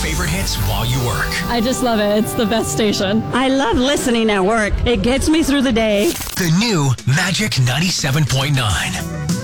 favorite hits while you work. I just love it. It's the best station. I love listening at work. It gets me through the day. The new Magic 97.9.